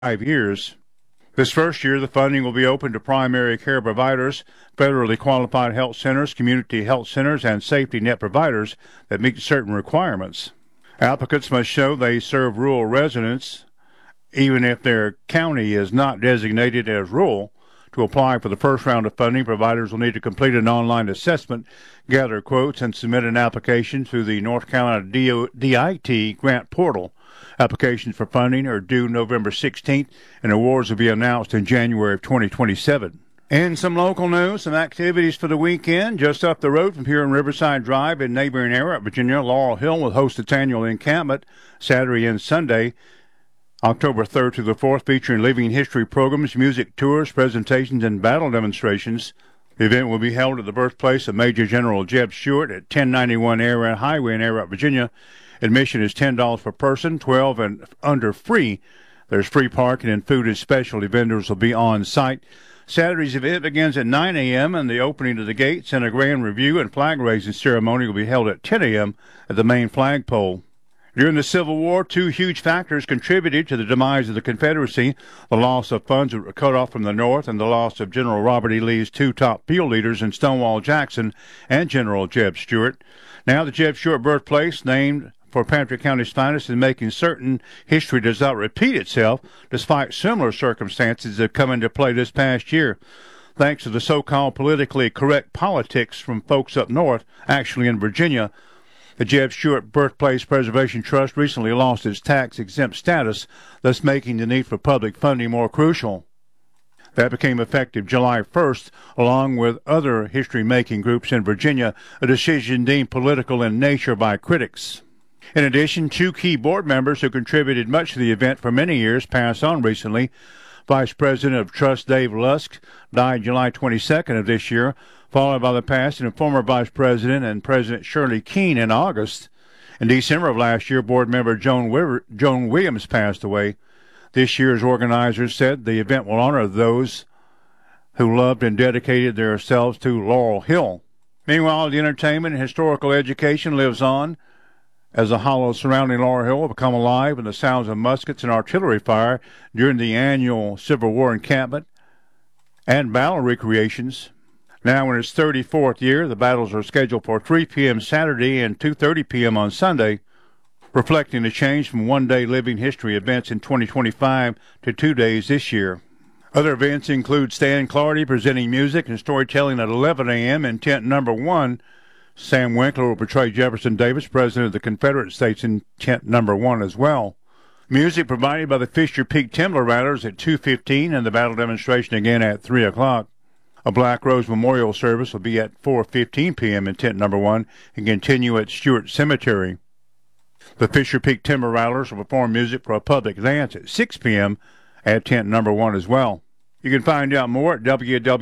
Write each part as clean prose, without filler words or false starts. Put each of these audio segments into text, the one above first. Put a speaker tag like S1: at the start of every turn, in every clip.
S1: 5 years. This first year, the funding will be open to primary care providers, federally qualified health centers, community health centers, and safety net providers that meet certain requirements. Applicants must show they serve rural residents, even if their county is not designated as rural. To apply for the first round of funding, providers will need to complete an online assessment, gather quotes, and submit an application through the North Carolina DIT grant portal. Applications for funding are due November 16th, and awards will be announced in January of 2027. In some local news, some activities for the weekend. Just up the road from here in Riverside Drive in neighboring Arrowhead, Virginia, Laurel Hill will host its annual encampment Saturday and Sunday, October 3rd to the 4th, featuring living history programs, music tours, presentations, and battle demonstrations. The event will be held at the birthplace of Major General Jeb Stuart at 1091 Arrowhead Highway in Arrowhead, Virginia. Admission is $10 per person, 12 and under free. There's free parking and food and specialty vendors will be on site. Saturday's event begins at 9 a.m. and the opening of the gates and a grand review and flag raising ceremony will be held at 10 a.m. at the main flagpole. During the Civil War, two huge factors contributed to the demise of the Confederacy: the loss of funds that were cut off from the North and the loss of General Robert E. Lee's two top field leaders in Stonewall Jackson and General Jeb Stuart. Now the Jeb Stuart birthplace, named for Patrick County's finest, is making certain history does not repeat itself, despite similar circumstances that have come into play this past year. Thanks to the so-called politically correct politics from folks up north, actually in Virginia, the Jeb Stuart Birthplace Preservation Trust recently lost its tax-exempt status, thus making the need for public funding more crucial. That became effective July 1st, along with other history-making groups in Virginia, a decision deemed political in nature by critics. In addition, two key board members who contributed much to the event for many years passed on recently. Vice President of Trust Dave Lusk died July 22nd of this year, followed by the past and former Vice President and President Shirley Keene in August. In December of last year, board member Joan Williams passed away. This year's organizers said the event will honor those who loved and dedicated themselves to Laurel Hill. Meanwhile, the entertainment and historical education lives on as the hollows surrounding Laurel Hill will become alive with the sounds of muskets and artillery fire during the annual Civil War encampment and battle recreations. Now in its 34th year, the battles are scheduled for 3 p.m. Saturday and 2:30 p.m. on Sunday, reflecting the change from one-day living history events in 2025 to 2 days this year. Other events include Stan Clardy presenting music and storytelling at 11 a.m. in tent number 1. Sam Winkler will portray Jefferson Davis, President of the Confederate States, in tent number 1 as well. Music provided by the Fisher Peak Timber Rattlers at 2:15 and the battle demonstration again at 3 o'clock. A Black Rose Memorial Service will be at 4:15 p.m. in tent number 1 and continue at Stewart Cemetery. The Fisher Peak Timber Rattlers will perform music for a public dance at 6 p.m. at tent number 1 as well. You can find out more at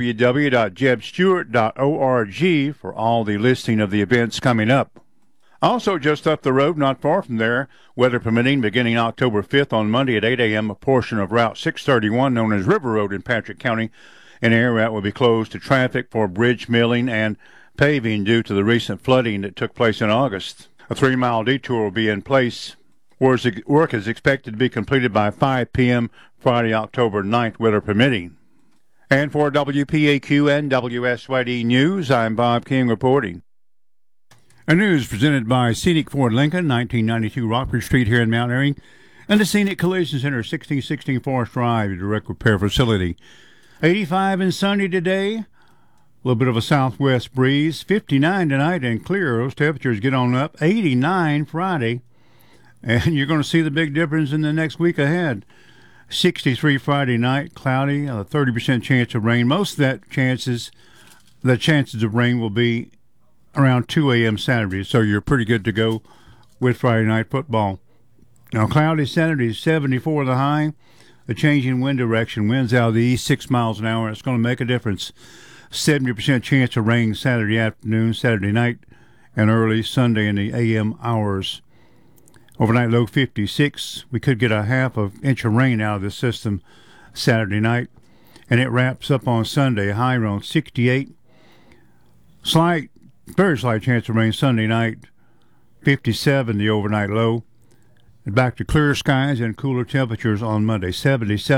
S1: www.jebstuart.org for all the listing of the events coming up. Also just up the road, not far from there, weather permitting, beginning October 5th on Monday at 8 a.m., a portion of Route 631 known as River Road in Patrick County in Arrowhead will be closed to traffic for bridge milling and paving due to the recent flooding that took place in August. A 3-mile detour will be in place. Work is expected to be completed by 5 p.m. Friday, October 9th, weather permitting. And for WPAQ and WSYD News, I'm Bob King reporting. A news presented by Scenic Ford Lincoln, 1992 Rockford Street here in Mount Airy, and the Scenic Collision Center, 1616 Forest Drive, your direct repair facility. 85 and sunny today. A little bit of a southwest breeze. 59 tonight and clear. Those temperatures get on up. 89 Friday. And you're going to see the big difference in the next week ahead. 63 Friday night, cloudy, a 30% chance of rain. Most of the chances of rain will be around 2 a.m. Saturday, so you're pretty good to go with Friday night football. Now, cloudy Saturday, 74 the high. A change in wind direction, winds out of the east 6 miles an hour. It's going to make a difference. 70% chance of rain Saturday afternoon, Saturday night, and early Sunday in the a.m. hours. Overnight low 56. We could get a half of inch of rain out of the system Saturday night. And it wraps up on Sunday, high around 68. Very slight chance of rain Sunday night, 57 the overnight low. Back to clear skies and cooler temperatures on Monday. 77